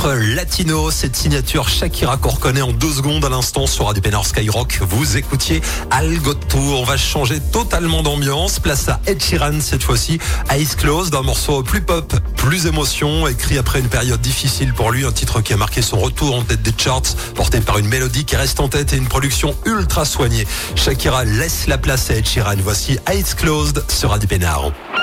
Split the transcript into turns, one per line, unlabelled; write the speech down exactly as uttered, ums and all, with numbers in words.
titre latino, cette signature Shakira qu'on reconnaît en deux secondes à l'instant sur Radio Pénard Skyrock. Vous écoutiez Algo Tour. On va changer totalement d'ambiance. Place à Ed Sheeran cette fois-ci. Eyes Closed, un morceau plus pop, plus émotion, écrit après une période difficile pour lui. Un titre qui a marqué son retour en tête des charts, porté par une mélodie qui reste en tête et une production ultra soignée. Shakira laisse la place à Ed Sheeran. Voici Eyes Closed sur Radio Pénard.